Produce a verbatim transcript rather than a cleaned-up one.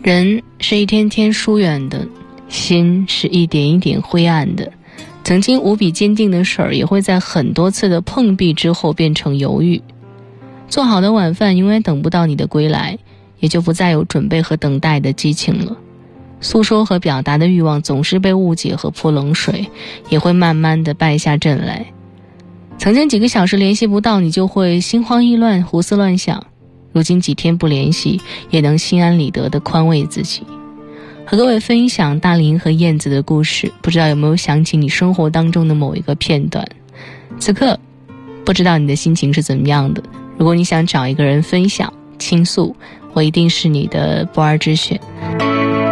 人是一天天疏远的，心是一点一点灰暗的。曾经无比坚定的事儿，也会在很多次的碰壁之后变成犹豫。做好的晚饭永远等不到你的归来，也就不再有准备和等待的激情了。诉说和表达的欲望总是被误解和泼冷水，也会慢慢的败下阵来。曾经几个小时联系不到，你就会心慌意乱，胡思乱想。如今几天不联系，也能心安理得地宽慰自己。和各位分享大林和燕子的故事，不知道有没有想起你生活当中的某一个片段。此刻不知道你的心情是怎么样的，如果你想找一个人分享倾诉，我一定是你的不二之选。